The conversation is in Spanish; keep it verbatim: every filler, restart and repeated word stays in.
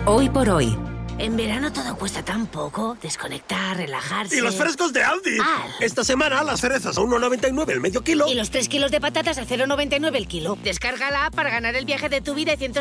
Hoy por hoy. En verano todo cuesta tan poco. Desconectar, relajarse... ¡Y los frescos de Aldi! ¡Al! Esta semana las cerezas a uno noventa y nueve el medio kilo. Y los tres kilos de patatas a cero noventa y nueve el kilo. Descarga la app para ganar el viaje de tu vida y cientos